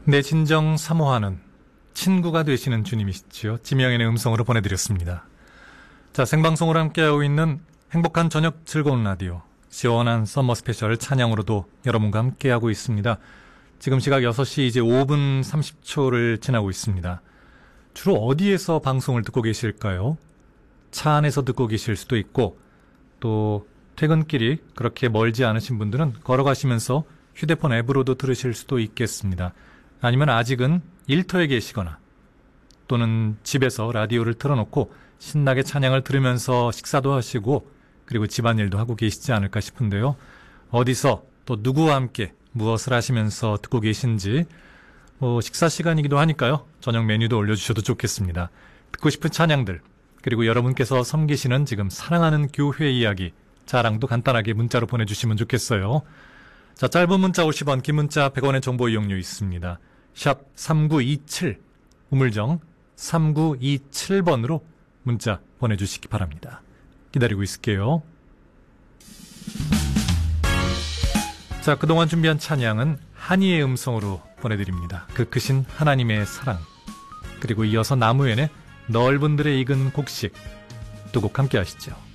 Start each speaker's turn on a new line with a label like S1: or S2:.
S1: 내 진정 사모하는 친구가 되시는 주님이시지요. 지명인의 음성으로 보내드렸습니다. 자, 생방송으로 함께하고 있는 행복한 저녁 즐거운 라디오, 시원한 썸머 스페셜 찬양으로도 여러분과 함께하고 있습니다. 지금 시각 6시 이제 5분 30초를 지나고 있습니다. 주로 어디에서 방송을 듣고 계실까요? 차 안에서 듣고 계실 수도 있고, 또 퇴근길이 그렇게 멀지 않으신 분들은 걸어가시면서 휴대폰 앱으로도 들으실 수도 있겠습니다. 아니면 아직은 일터에 계시거나 또는 집에서 라디오를 틀어놓고 신나게 찬양을 들으면서 식사도 하시고 그리고 집안일도 하고 계시지 않을까 싶은데요. 어디서 또 누구와 함께 무엇을 하시면서 듣고 계신지 식사 시간이기도 하니까요. 저녁 메뉴도 올려주셔도 좋겠습니다. 듣고 싶은 찬양들, 그리고 여러분께서 섬기시는 지금 사랑하는 교회 이야기, 자랑도 간단하게 문자로 보내주시면 좋겠어요. 자, 짧은 문자 50원, 긴 문자 100원의 정보 이용료 있습니다. 샵 3927, 우물정 3927번으로 문자 보내주시기 바랍니다. 기다리고 있을게요. 자, 그동안 준비한 찬양은 한이의 음성으로 보내드립니다. 그 크신 하나님의 사랑, 그리고 이어서 나무엔의 넓은 들에 익은 곡식, 두 곡 함께 하시죠.